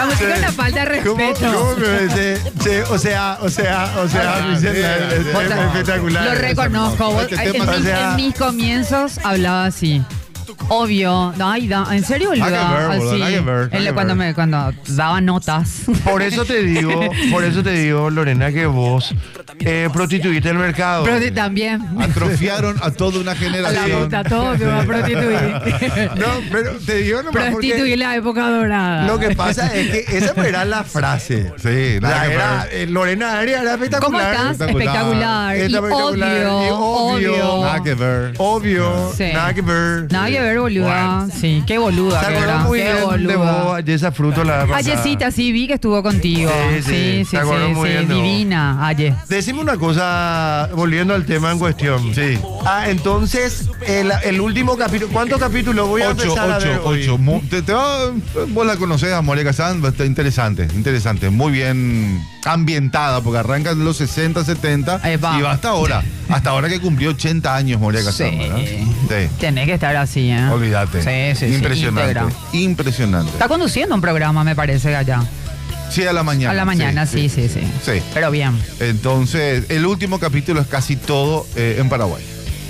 La música es una falta de respeto. ¿Cómo me dice? O sea, Luisela, es espectacular. Lo reconozco. Vos, en mis comienzos hablaba así. Obvio. Ay, ¿en serio, boludo? Cuando daba notas. Por eso te digo, Lorena, que vos prostituiste el mercado. También. Atrofiaron a toda una generación. A todo me va a prostituir. No, pero te digo nomás prostituir la época dorada. Lo que pasa es que esa era la frase. Sí, Lorena Aria era espectacular. ¿Cómo estás? Espectacular. Y obvio. Nada que ver. Obvio. Sí. Nada que ver. Nada que ver, boluda. Bueno. Sí, qué boluda. ¿Te acuerdas muy bien de vos, Yesa Fruto, la pasada? Ayesita, sí, vi que estuvo contigo. Sí. Te acuerdas muy bien de vos. Divina, Aye. Decime una cosa, volviendo al tema en cuestión. Sí. Entonces, el último capítulo, ¿cuántos capítulos voy a empezar a ver hoy? 8. Vos la conocés a Moria Kazan, está interesante. Muy bien ambientada, porque arranca en los 60, 70 y va hasta ahora. Hasta ahora que cumplió 80 años Moria Kazan, ¿verdad? Sí. Tenés que estar así, ¿eh? Olvídate. Sí. Impresionante. Impresionante. Está conduciendo un programa, me parece, allá. Sí, a la mañana. A la mañana, sí. Pero bien. Entonces, el último capítulo es casi todo en Paraguay.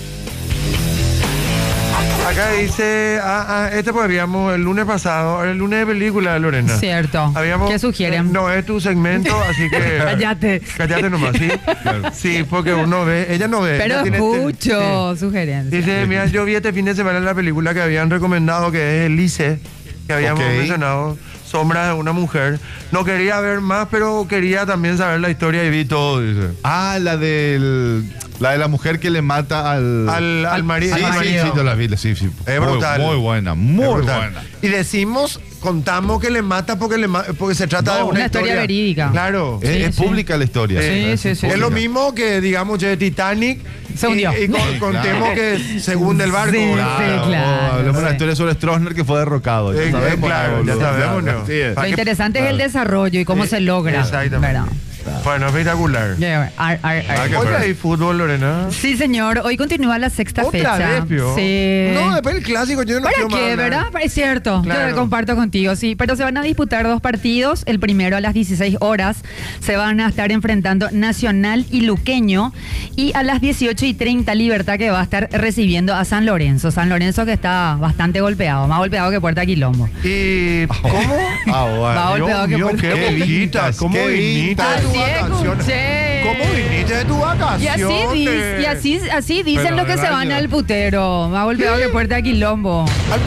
Acá dice, pues habíamos el lunes pasado, el lunes de película, Lorena. Cierto. ¿Qué sugieren? No, es tu segmento, así que... Cállate nomás, ¿sí? Claro. Sí, porque uno ve, ella no ve. Pero escucho sugerencias. Dice, mira, yo vi este fin de semana la película que habían recomendado, que es Elise, que habíamos mencionado, Sombras de una mujer. No quería ver más, pero quería también saber la historia y vi todo, dice. La de la mujer que le mata al marido. Sí, yo la vi, sí. Es brutal. Muy buena, muy buena. Y contamos que le mata porque se trata de una historia verídica. Claro. Es pública la historia. Sí. Es lo mismo que, digamos, de Titanic. Se hundió. Y contemos que se hunde el barco. Claro. Hablamos de una historia sobre Stroessner que fue derrocado. Ya sabemos. Lo interesante es el desarrollo y cómo se logra. Exactamente. Bueno, espectacular. ¿Hoy hay fútbol, Lorena? Sí, señor. Hoy continúa la sexta fecha. ¿Otra vez, Pio? Sí. No, después el clásico yo no quiero más. ¿Para qué, verdad? Es cierto. Claro. Yo comparto contigo, sí. Pero se van a disputar 2 partidos. El primero a las 16 horas. Se van a estar enfrentando Nacional y Luqueño. Y a las 18:30 Libertad, que va a estar recibiendo a San Lorenzo. San Lorenzo, que está bastante golpeado. Más golpeado que Puerta Quilombo. ¿Y cómo? Más golpeado que Puerta Quilombo. ¿Qué vintas? ¿Cómo vintas? ¿Cómo viniste de tu vacación? Y así dicen los que se van al putero. Más golpeado que Puerta Quilombo.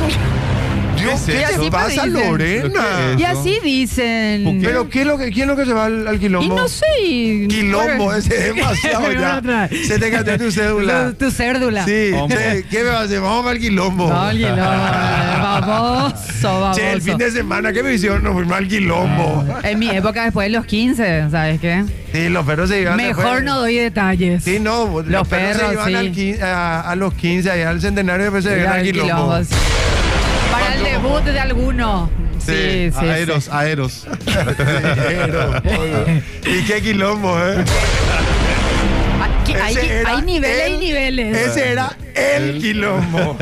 ¿Qué así pasa, Lorena? Y así dicen. ¿Pero quién es lo que se va al quilombo? Y no sé. Quilombo, ese es demasiado ya. Se te cayó tu cédula. Tu cédula. Sí. ¿Qué me va a hacer? Vamos al quilombo. No, al quilombo. Vamos. Che, el fin de semana, ¿qué me hicieron? Nos fuimos al quilombo. En mi época, después de los 15, ¿sabes qué? Sí, los perros se iban. Mejor no doy detalles. Sí, no. Los perros se iban a los 15, allá al centenario, después se iban al quilombo. Para el debut de alguno. Sí. Aeros. ¿Y qué quilombo, Hay niveles y niveles. Ese era el quilombo.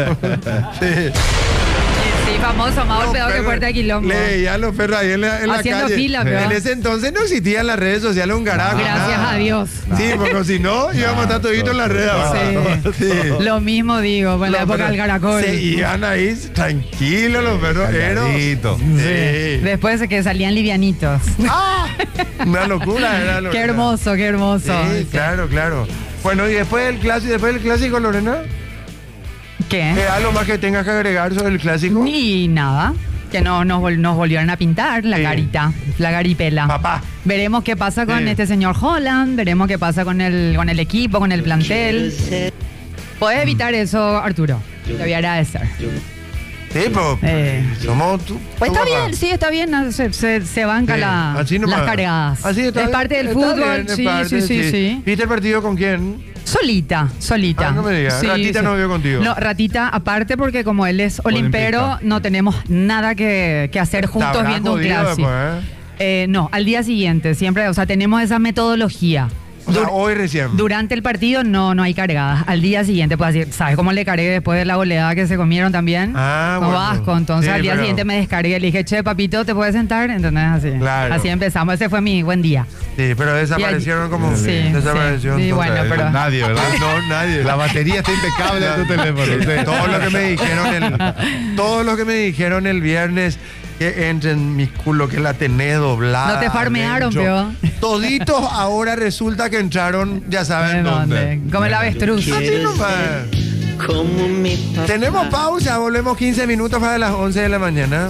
Sí, famoso, más golpeado que Puerta de Quilombo. Leía a los perros ahí en la haciendo calle. fila, pero en ese entonces no existían las redes sociales, un carajo. Gracias a Dios. Sí, porque si no, íbamos a estar toditos en las redes. Sí. Lo mismo digo, con la época del caracol. Se iban ahí tranquilos los perros. Sí. Después de que salían livianitos. Una locura era. Qué hermoso. Sí, claro. Bueno, y después del clásico, Lorena. ¿Qué? ¿Algo más que tengas que agregar sobre el clásico? Ni nada. Que nos volvieron a pintar la carita, la garipela. Papá. Veremos qué pasa con este señor Holland, veremos qué pasa con el equipo, con el plantel. ¿Podés evitar eso, Arturo? Te voy a agradecer. Sí, pues. Somos tú. Pues está bien, sí, está bien. Se banca las cargadas. Así está es parte del fútbol. Bien, sí. ¿Viste el partido con quién? Solita. No me digas. Ratita no vio contigo. No, Ratita, aparte porque como él es olimpero, no tenemos nada que hacer juntos viendo un clásico. Después, No, al día siguiente, siempre, tenemos esa metodología. O sea, hoy recién. Durante el partido no hay cargadas. Al día siguiente, pues decir, ¿sabes cómo le cargué después de la goleada que se comieron también? Bueno. Vasco. Entonces al día siguiente me descargué. Le dije, che, papito, ¿te puedes sentar? Entonces así. Claro. Así empezamos. Ese fue mi buen día. Sí, pero desaparecieron como... Sí, desapareció. Sí, bueno, pero... Nadie, ¿verdad? No, nadie. La batería está impecable de tu teléfono. Todo lo que me dijeron el viernes, que entre en mi culo, que la tenés doblada. No te farmearon, peor. Toditos ahora resulta que entraron, ya saben dónde. Como el avestruz. Así nomás. Tenemos pausa, volvemos 15 minutos para las 11 de la mañana.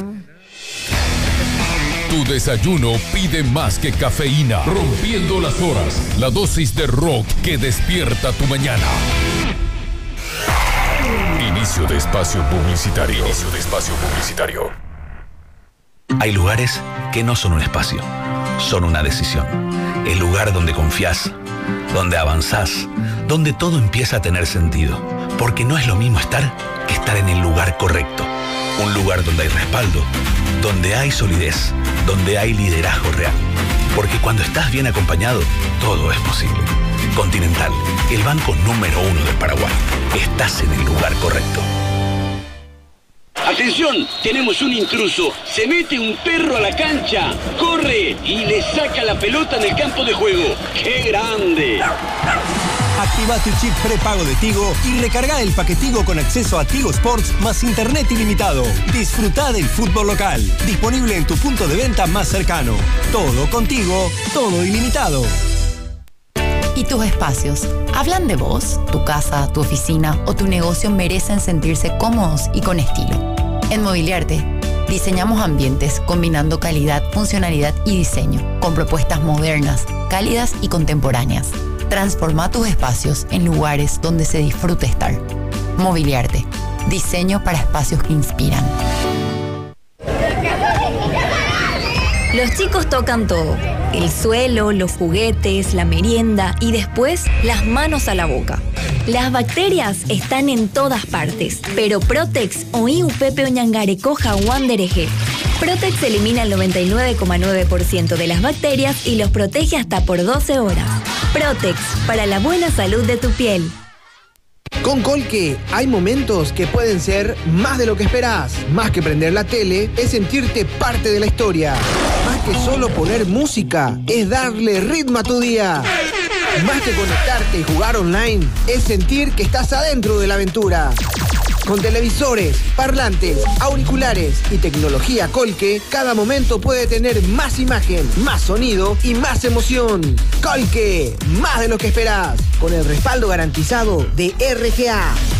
Tu desayuno pide más que cafeína, rompiendo las horas. La dosis de rock que despierta tu mañana. Inicio de espacio publicitario. Hay lugares que no son un espacio, son una decisión. El lugar donde confías, donde avanzás, donde todo empieza a tener sentido. Porque no es lo mismo estar que estar en el lugar correcto. Un lugar donde hay respaldo, donde hay solidez, donde hay liderazgo real. Porque cuando estás bien acompañado, todo es posible. Continental, el banco número 1 del Paraguay. Estás en el lugar correcto. ¡Atención! Tenemos un intruso. Se mete un perro a la cancha, corre y le saca la pelota en el campo de juego. ¡Qué grande! Activa tu chip prepago de Tigo y recarga el paquetigo con acceso a Tigo Sports más internet ilimitado. Disfruta del fútbol local. Disponible en tu punto de venta más cercano. Todo contigo, todo ilimitado. ¿Y tus espacios? ¿Hablan de vos? ¿Tu casa, tu oficina o tu negocio merecen sentirse cómodos y con estilo? En Mobiliarte, diseñamos ambientes combinando calidad, funcionalidad y diseño, con propuestas modernas, cálidas y contemporáneas. Transforma tus espacios en lugares donde se disfrute estar. Mobiliarte, diseño para espacios que inspiran. Los chicos tocan todo. El suelo, los juguetes, la merienda y después las manos a la boca. Las bacterias están en todas partes, pero Protex o Iupepe Oñangarecoja Wandereje. Protex elimina el 99,9% de las bacterias y los protege hasta por 12 horas. Protex, para la buena salud de tu piel. Con Colque hay momentos que pueden ser más de lo que esperás. Más que prender la tele, es sentirte parte de la historia. Más que solo poner música, es darle ritmo a tu día. Más que conectarte y jugar online, es sentir que estás adentro de la aventura. Con televisores, parlantes, auriculares y tecnología Colque, cada momento puede tener más imagen, más sonido y más emoción. Colque, más de lo que esperás. Con el respaldo garantizado de RGA.